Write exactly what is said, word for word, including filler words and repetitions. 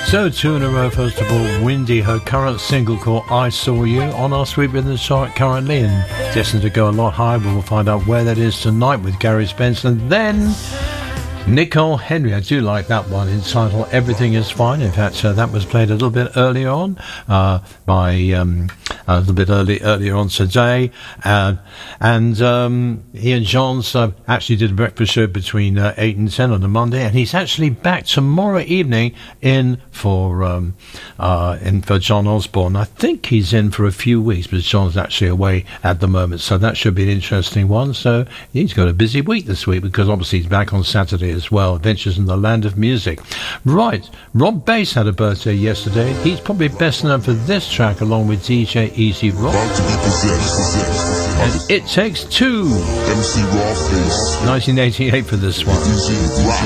So two in a row. First of all, Windy, her current single called I Saw You, on our Sweet Rhythm chart currently and destined to go a lot higher. We'll find out where that is tonight with Gary Spence. And then Nicole Henry, I do like that one, entitled Everything Is Fine. In fact, uh, that was played a little bit earlier on uh, by um, a little bit early earlier on today, uh, and um, Ian Johns uh, actually did a breakfast show between uh, eight and ten on the Monday, and he's actually back tomorrow evening in for um, uh, in for John Osborne. I think he's in for a few weeks, but John's actually away at the moment, so that should be an interesting one. So he's got a busy week this week because obviously he's back on Saturday as well. Adventures in the Land of Music. Right, Rob Bass had a birthday yesterday. He's probably best known for this track along with D J Easy Rock. And It Takes Two. nineteen eighty-eight for this one.